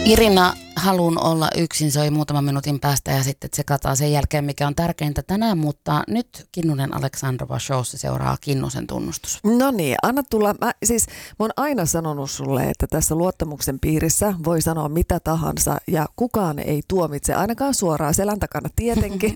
Irina Halun olla yksin soi muutaman minuutin päästä ja sitten tsekataan sen jälkeen, mikä on tärkeintä tänään, mutta nyt Kinnunen Aleksandrova showssa seuraa Kinnusen tunnustus. No niin, anna tulla. Mä oon aina sanonut sulle, että tässä luottamuksen piirissä voi sanoa mitä tahansa ja kukaan ei tuomitse, ainakaan suoraan selän takana tietenkin.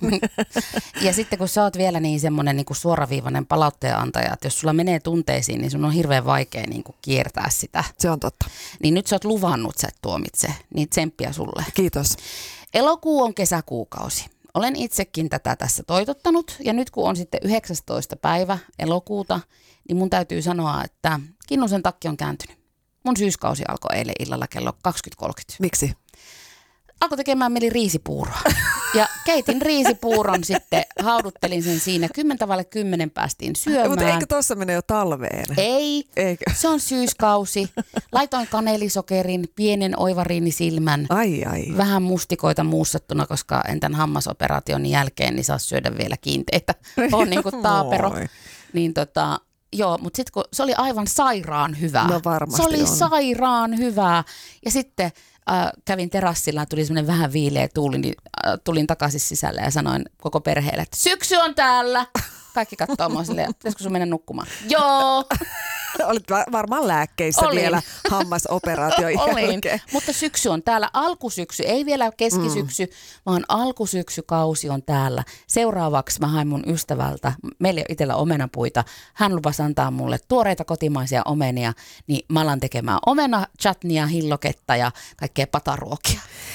Ja sitten kun sä oot vielä niin semmoinen niin kuin suoraviivainen palautteenantaja, että jos sulla menee tunteisiin, niin sun on hirveän vaikea niin kuin kiertää sitä. Se on totta. Niin nyt sä oot luvannut, sä et tuomitse, niin tsemppiä sulle. Kiitos. Elokuu on kesäkuukausi. Olen itsekin tätä tässä toitottanut ja nyt kun on sitten 19. päivä elokuuta, niin mun täytyy sanoa, että Kinnusen takki on kääntynyt. Mun syyskausi alkoi eilen illalla kello 20.30. Miksi? Alkoi tekemään mieli riisipuuroa. Ja keitin riisipuuron sitten, hauduttelin sen siinä. 10:10 päästiin syömään. Mutta eikö tuossa mene jo talveen? Ei, Eikö? Se on syyskausi. Laitoin kanelisokerin, pienen oivariinisilmän. Ai. Vähän mustikoita muussattuna, koska en tämän hammasoperaation jälkeen niin saa syödä vielä kiinteitä. On niin kuin taapero. Niin joo, mutta sitten kun se oli aivan sairaan hyvää. No varmasti se oli on. sairaan hyvää. Ja sitten kävin terassilla, tuli semmoinen vähän viileä tuuli, niin tulin takaisin sisälle ja sanoin koko perheelle, että syksy on täällä. Kaikki katsoo mua silleen, pitäisikö sun mennä nukkumaan? Joo. Olit varmaan lääkkeissä vielä hammasoperaation jälkeen. Mutta syksy on täällä. Alkusyksy, ei vielä keskisyksy, vaan alkusyksykausi on täällä. Seuraavaksi mä hain mun ystävältä, meillä ei ole itsellä omenapuita, hän lupasi antaa mulle tuoreita kotimaisia omenia, niin mä alan tekemään omena, chutnia, hilloketta ja kaikkea pataruokia.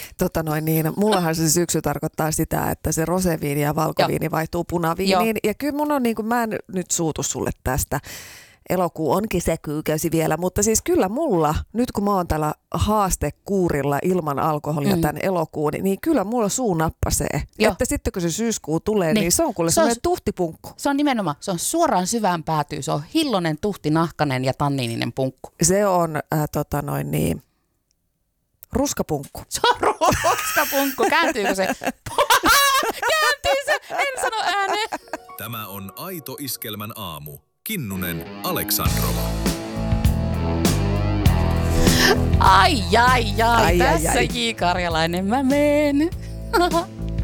Mullahan se syksy tarkoittaa sitä, että se roseviini ja valkoviini vaihtuu punaviiniin. Ja kyllä mun on mä en nyt suutu sulle tästä. Elokuu on kesäkuukausi vielä, mutta siis kyllä mulla, nyt kun mä oon täällä haastekuurilla ilman alkoholia tämän elokuun, niin kyllä mulla suu nappasee. Että sitten kun se syyskuu tulee, niin se on kuule semmoinen tuhtipunkku. Se on nimenomaan, se on suoraan syvään päätyy, se on hillonen, tuhtinahkanen ja tanniininen punkku. Se on ruskapunkku. Se on ruskapunkku, kääntyykö se? Kääntyy se, en sano ääneen. Tämä on Aito Iskelmän aamu. Kinnunen Aleksandrova. Ai, tässä J. Karjalainen mä menen.